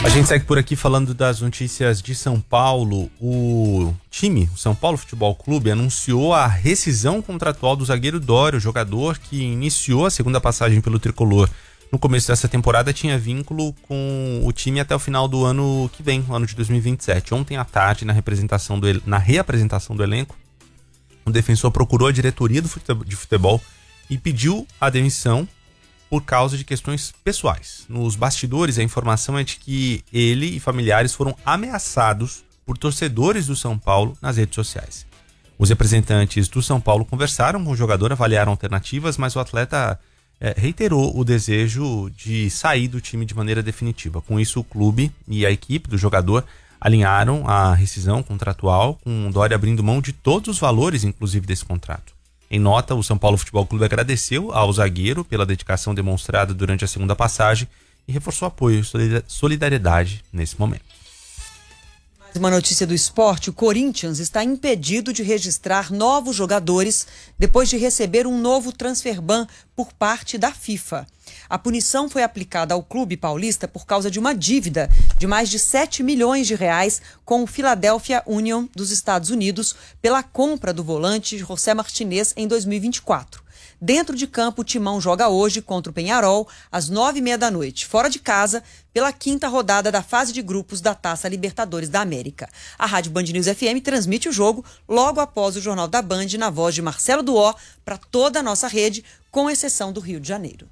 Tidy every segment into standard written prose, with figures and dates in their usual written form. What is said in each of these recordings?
A gente segue por aqui falando das notícias de São Paulo. O time, o São Paulo Futebol Clube, anunciou a rescisão contratual do zagueiro Dório, jogador que iniciou a segunda passagem pelo Tricolor. No começo dessa temporada tinha vínculo com o time até o final do ano que vem, o ano de 2027. Ontem à tarde, na reapresentação do elenco, o defensor procurou a diretoria de futebol e pediu a demissão por causa de questões pessoais. Nos bastidores, a informação é de que ele e familiares foram ameaçados por torcedores do São Paulo nas redes sociais. Os representantes do São Paulo conversaram com o jogador, avaliaram alternativas, mas o atleta reiterou o desejo de sair do time de maneira definitiva. Com isso, o clube e a equipe do jogador alinharam a rescisão contratual, com o Dório abrindo mão de todos os valores, inclusive desse contrato. Em nota, o São Paulo Futebol Clube agradeceu ao zagueiro pela dedicação demonstrada durante a segunda passagem e reforçou apoio e solidariedade nesse momento. Mais uma notícia do esporte: o Corinthians está impedido de registrar novos jogadores depois de receber um novo transfer ban por parte da FIFA. A punição foi aplicada ao clube paulista por causa de uma dívida de mais de 7 milhões de reais com o Philadelphia Union dos Estados Unidos pela compra do volante José Martinez em 2024. Dentro de campo, o Timão joga hoje contra o Peñarol às 9h30 da noite, fora de casa, pela 5ª rodada da fase de grupos da Taça Libertadores da América. A Rádio Band News FM transmite o jogo logo após o Jornal da Band, na voz de Marcelo Duó, para toda a nossa rede, com exceção do Rio de Janeiro.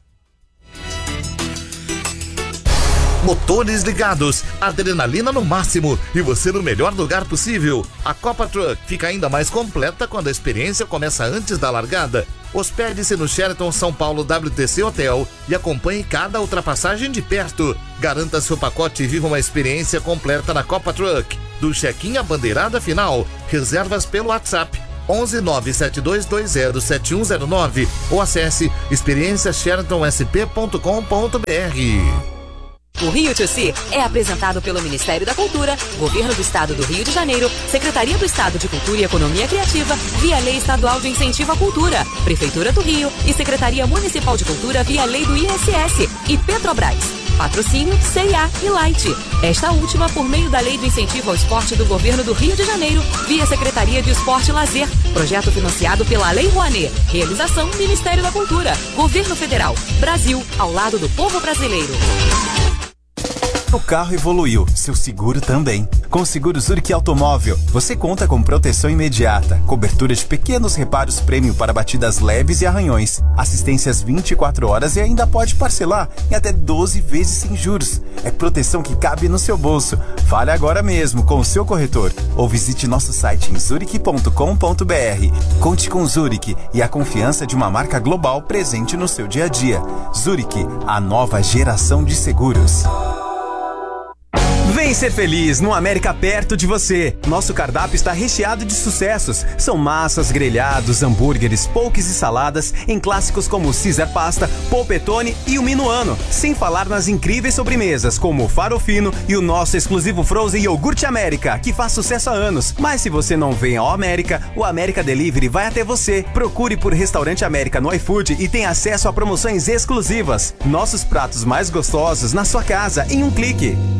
Motores ligados, adrenalina no máximo e você no melhor lugar possível. A Copa Truck fica ainda mais completa quando a experiência começa antes da largada. Hospede-se no Sheraton São Paulo WTC Hotel e acompanhe cada ultrapassagem de perto. Garanta seu pacote e viva uma experiência completa na Copa Truck. Do check-in à bandeirada final, reservas pelo WhatsApp 11 97220 7109 ou acesse experienciasheratonsp.com.br. O Rio to See é apresentado pelo Ministério da Cultura, Governo do Estado do Rio de Janeiro, Secretaria do Estado de Cultura e Economia Criativa, via Lei Estadual de Incentivo à Cultura, Prefeitura do Rio e Secretaria Municipal de Cultura via Lei do ISS e Petrobras. Patrocínio CIA e Light. Esta última por meio da Lei de Incentivo ao Esporte do Governo do Rio de Janeiro, via Secretaria de Esporte e Lazer. Projeto financiado pela Lei Rouanet. Realização Ministério da Cultura, Governo Federal. Brasil, ao lado do povo brasileiro. O carro evoluiu, seu seguro também. Com o seguro Zurich Automóvel, você conta com proteção imediata, cobertura de pequenos reparos prêmio para batidas leves e arranhões, assistências 24 horas e ainda pode parcelar em até 12 vezes sem juros. É proteção que cabe no seu bolso. Fale agora mesmo com o seu corretor ou visite nosso site em zurich.com.br. Conte com Zurich e a confiança de uma marca global presente no seu dia a dia. Zurich, a nova geração de seguros. Vem ser feliz no América perto de você. Nosso cardápio está recheado de sucessos. São massas, grelhados, hambúrgueres, pokés e saladas em clássicos como o Caesar Pasta, Polpettone e o Minuano. Sem falar nas incríveis sobremesas como o Farofino e o nosso exclusivo Frozen Iogurte América, que faz sucesso há anos. Mas se você não vem ao América, o América Delivery vai até você. Procure por Restaurante América no iFood e tenha acesso a promoções exclusivas. Nossos pratos mais gostosos na sua casa em um clique.